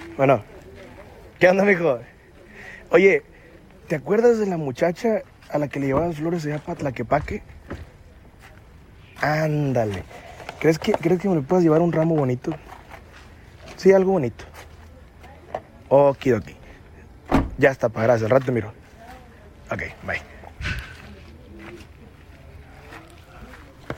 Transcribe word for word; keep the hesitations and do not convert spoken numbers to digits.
Bueno, ¿qué onda, mijo? Oye, ¿te acuerdas de la muchacha a la que le llevaban flores allá para Tlaquepaque? Ándale. ¿Crees que, ¿Crees que me le puedas llevar un ramo bonito? Sí, algo bonito. Okidoki. Ya está, pa, gracias. Al rato te miro. Ok, bye.